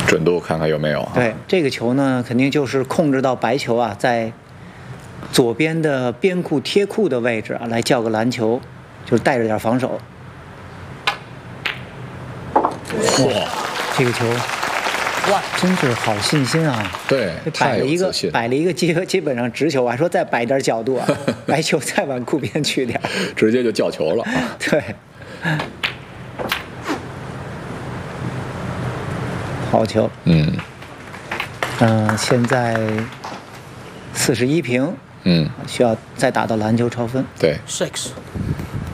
准度看看有没有啊？ 对，这个球呢，肯定就是控制到白球啊，在左边的边库贴库的位置啊，来叫个篮球，就是带着点防守。 哇， 这个球，哇，真是好信心啊！ 对， 摆了一个太有自信摆了一个基本上直球啊，说再摆点角度啊，白球再往库边去点， 直接就叫球了。 对，好球。现在41平，需要再打到篮球超分。 对。 6.